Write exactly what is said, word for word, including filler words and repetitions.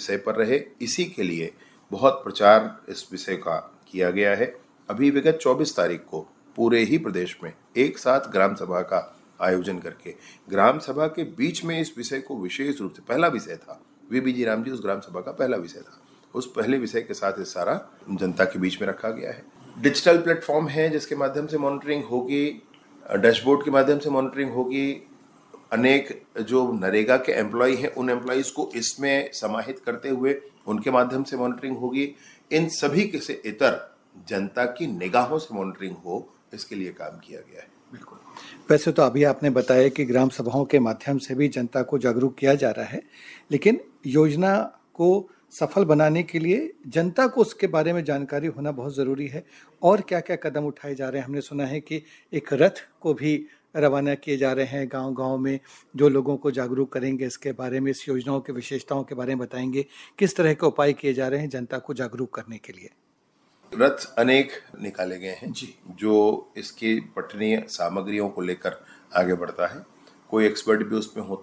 विषय पर रहे, इसी के लिए बहुत प्रचार इस विषय का किया गया है। अभी विगत चौबीस तारीख को पूरे ही प्रदेश में एक साथ ग्राम सभा का आयोजन करके ग्राम सभा के बीच में इस विषय को विशेष रूप से, पहला विषय था, वी बी जी राम जी उस ग्राम सभा का पहला विषय था, उस पहले विषय के साथ इस सारा जनता के बीच में रखा गया है। डिजिटल प्लेटफॉर्म है जिसके माध्यम से मॉनिटरिंग होगी, डैशबोर्ड के माध्यम से मॉनिटरिंग होगी। अनेक जो नरेगा के एम्प्लॉय हैं उन एम्प्लॉयज को इसमें समाहित करते हुए उनके माध्यम से मॉनिटरिंग होगी। इन सभी के से इतर जनता की निगाहों से मॉनिटरिंग हो, इसके लिए काम किया गया है। बिल्कुल। वैसे तो अभी आपने बताया कि ग्राम सभाओं के माध्यम से भी जनता को जागरूक किया जा रहा है, लेकिन योजना को सफल बनाने के लिए जनता को उसके बारे में जानकारी होना बहुत ज़रूरी है। और क्या क्या कदम उठाए जा रहे हैं? हमने सुना है कि एक रथ को भी रवाना किए जा रहे हैं गांव-गांव में, जो लोगों को जागरूक करेंगे इसके बारे में, इस योजनाओं की विशेषताओं के बारे में बताएंगे। किस तरह के उपाय किए जा रहे हैं जनता को जागरूक करने के लिए? रथ अनेक निकाले गए हैं जी। जो इसकी पठनीय सामग्रियों को लेकर आगे बढ़ता है। कोई एक्सपर्ट भी उसमें होता